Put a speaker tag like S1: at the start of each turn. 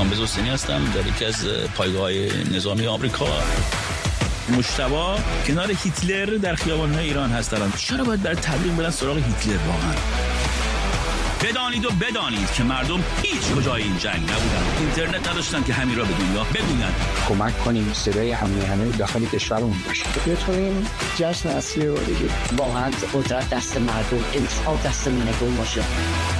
S1: کامبیز حسینی هستم، در یکی از پایگاه‌های نظامی آمریکا. مجتبی کنار هیتلر در خیابان‌های ایران هستن. چرا باید برای تبلیغ برن سراغ هیتلر واقعا؟ بدانید که مردم هیچ کجای این جنگ نبودن، اینترنت نداشتن که همین را به دنیا بگویند.
S2: کمک کنیم صدای همه داخل کشورمون باشه،
S3: بتونیم جشن اصلی رو بگیریم.
S4: واقعا قدرت دست مردم، انتخاب دست مردم باشه.